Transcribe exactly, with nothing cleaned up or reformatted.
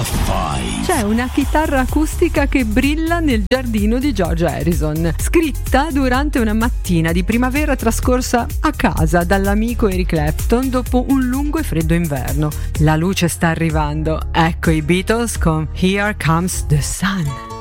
five. C'è una chitarra acustica che brilla nel giardino di George Harrison, scritta durante una mattina di primavera trascorsa a casa dall'amico Eric Clapton dopo un lungo e freddo inverno. La luce sta arrivando, ecco i Beatles con Here Comes the Sun.